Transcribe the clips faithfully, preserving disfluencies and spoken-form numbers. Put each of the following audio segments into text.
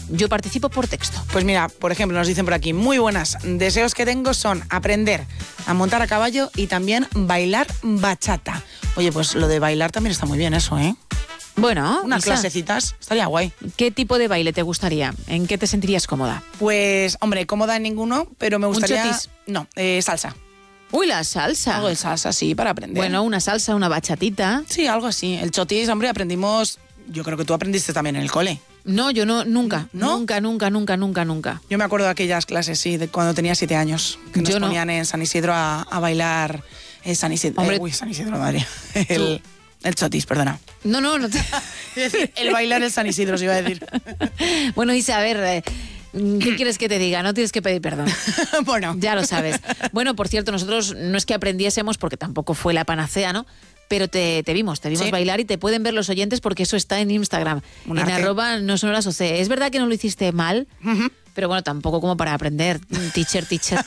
Yo participo por texto. Pues mira, por ejemplo, nos dicen por aquí, muy buenas, deseos que tengo son aprender a montar a caballo y también bailar bachata. Oye, pues lo de bailar también está muy bien eso, ¿eh? Bueno, unas Isa, clasecitas, estaría guay. ¿Qué tipo de baile te gustaría? ¿En qué te sentirías cómoda? Pues, hombre, cómoda en ninguno, pero me gustaría... ¿Un chotis? No, eh, salsa. Uy, la salsa. Algo de salsa, sí, para aprender. Bueno, una salsa, una bachatita. Sí, algo así. El chotis, hombre, aprendimos... Yo creo que tú aprendiste también en el cole. No, yo no, nunca. ¿No? Nunca, nunca, nunca, nunca, nunca. Yo me acuerdo de aquellas clases, sí, de cuando tenía siete años, que nos Yo no. ponían en San Isidro a, a bailar... Eh, San Isidro... Hombre, eh, uy, San Isidro, madre. El, el chotis, perdona. No, no, no te... Es decir, el bailar el San Isidro, se iba a decir. Bueno, Isa, a ver, eh, ¿qué quieres que te diga? No tienes que pedir perdón. Bueno. Ya lo sabes. Bueno, por cierto, nosotros no es que aprendiésemos, porque tampoco fue la panacea, ¿no? Pero te, te vimos, te vimos Sí. bailar y te pueden ver los oyentes porque eso está en Instagram. Un en arte. arroba no sonoras O C. Es verdad que no lo hiciste mal, Ujú. pero bueno, tampoco como para aprender. Teacher, teacher.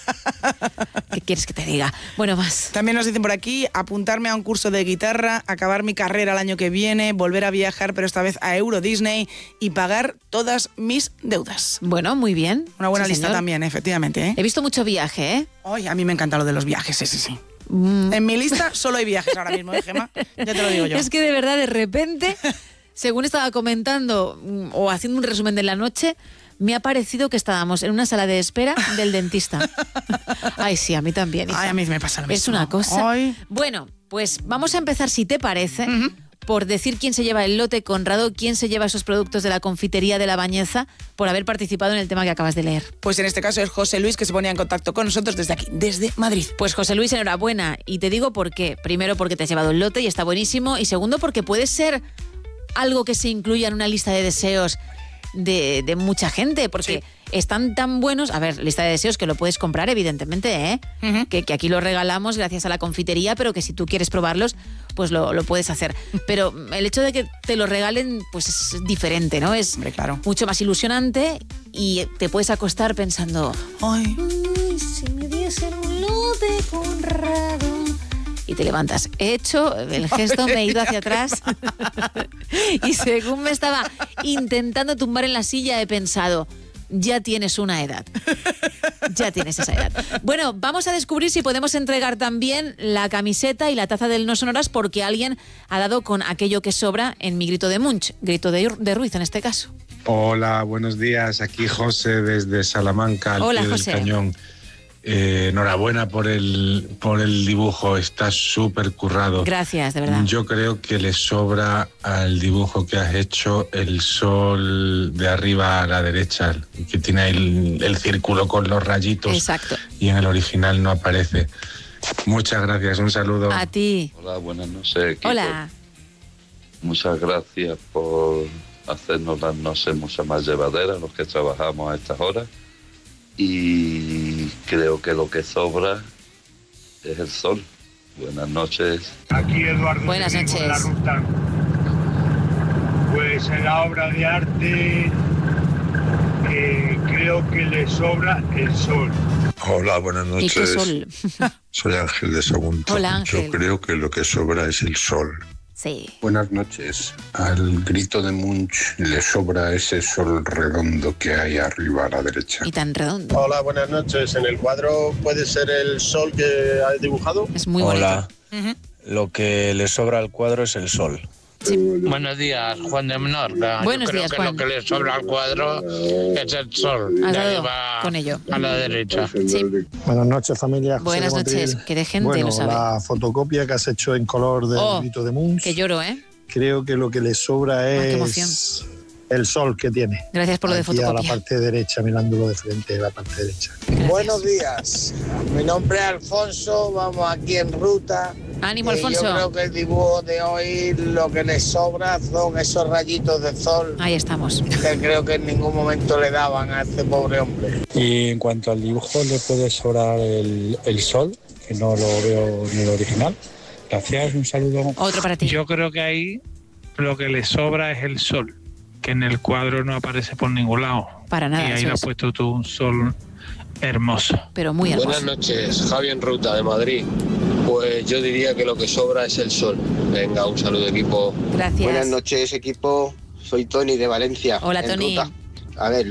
¿Qué quieres que te diga? Bueno, más. También nos dicen por aquí, apuntarme a un curso de guitarra, acabar mi carrera el año que viene, volver a viajar, pero esta vez a Euro Disney y pagar todas mis deudas. Bueno, muy bien. Una buena Sí, lista señor. también, efectivamente, ¿eh? He visto mucho viaje, ¿eh? Ay, a mí me encanta lo de los viajes, sí, sí, sí. Mm. En mi lista solo hay viajes ahora mismo, ¿eh, Gemma? Ya te lo digo yo. Es que de verdad, de repente, según estaba comentando mm, o haciendo un resumen de la noche, me ha parecido que estábamos en una sala de espera del dentista. Ay, sí, a mí también. hija. Ay, a mí me pasa lo mismo. Es una cosa. Ay. Bueno, pues vamos a empezar, si te parece, Ujú. por decir quién se lleva el lote Conrado, quién se lleva esos productos de la confitería de La Bañeza, por haber participado en el tema que acabas de leer. Pues en este caso es José Luis, que se ponía en contacto con nosotros desde aquí, desde Madrid. Pues José Luis, enhorabuena. Y te digo por qué. Primero, porque te has llevado el lote y está buenísimo. Y segundo, porque puede ser algo que se incluya en una lista de deseos de, de mucha gente, porque Sí. están tan buenos. A ver, lista de deseos que lo puedes comprar, evidentemente, ¿eh? Ujú. que, que aquí lo regalamos gracias a la confitería, pero que si tú quieres probarlos, pues lo, lo puedes hacer. Pero el hecho de que te lo regalen, pues es diferente, ¿no? Es Hombre, claro. mucho más ilusionante y te puedes acostar pensando... Ay. Ay, si me diesen un lote Conrado. Y te levantas. He hecho el gesto, me he ido hacia atrás. Y según me estaba intentando tumbar en la silla, he pensado, ya tienes una edad. Ya tienes esa edad. Bueno, vamos a descubrir si podemos entregar también la camiseta y la taza del No Sonoras, porque alguien ha dado con aquello que sobra en mi grito de Munch. Grito de, de Ruiz, en este caso. Hola, buenos días. Aquí José desde Salamanca, al Hola, pie José. del cañón. Eh, enhorabuena por el, por el dibujo, está súper currado. Gracias, de verdad. Yo creo que le sobra al dibujo que has hecho el sol de arriba a la derecha, que tiene el, el círculo con los rayitos. Exacto. Y en el original no aparece. Muchas gracias, un saludo. A ti. Hola, buenas noches, equipo. Hola. Muchas gracias por hacernos las noches mucho más llevaderas, los que trabajamos a estas horas. Y creo que lo que sobra es el sol. Buenas noches. Aquí Eduardo. Buenas seguimos noches. la ruta. Pues en la obra de arte eh, creo que le sobra el sol. Hola, buenas ¿Y qué noches. sol? Soy Ángel de Sagunto. Hola, Ángel. Yo creo que lo que sobra es el sol. Sí. Buenas noches. Al grito de Munch le sobra ese sol redondo que hay arriba a la derecha. Y tan redondo. Hola, buenas noches. En el cuadro puede ser el sol que has dibujado. Es muy Hola. bonito. Ujú. Lo que le sobra al cuadro es el sol. Sí. Buenos días, Juan de Menorca. Buenos Yo creo días, que Juan. lo que le sobra al cuadro es el sol. Has De ahí dado va con ello. a la derecha. Sí. Buenas noches, familia. José Buenas de Motril. noches. Que de gente Bueno, lo sabe. la fotocopia que has hecho en color del Oh, grito de Munch, Que lloro, ¿eh? creo que lo que le sobra qué es emoción. el sol que tiene. Gracias por lo de Aquí a la fotocopia. parte derecha, mirándolo de frente, la parte derecha. Gracias. Buenos días, mi nombre es Alfonso, vamos aquí en ruta. Ánimo, Eh, Alfonso. Yo creo que el dibujo de hoy lo que le sobra son esos rayitos de sol Ahí estamos. que creo que en ningún momento le daban a este pobre hombre. Y en cuanto al dibujo, le puede sobrar el, el sol, que no lo veo en el original. Gracias, un saludo. Otro para ti. Yo creo que ahí lo que le sobra es el sol, que en el cuadro no aparece por ningún lado. Para nada, y ahí eso le has es. puesto tú un sol hermoso. Pero muy hermoso. Buenas noches, Javi en ruta de Madrid. Pues yo diría que lo que sobra es el sol. Venga, un saludo, equipo. Gracias. Buenas noches, equipo. Soy Tony de Valencia. Hola, en Tony. ruta. A ver,